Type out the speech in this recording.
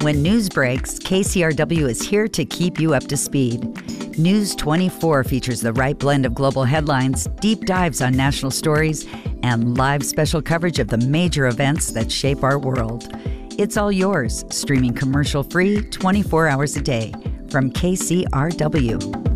When news breaks, KCRW is here to keep you up to speed. News 24 features the right blend of global headlines, deep dives on national stories, and live special coverage of the major events that shape our world. It's all yours, streaming commercial-free 24 hours a day from KCRW.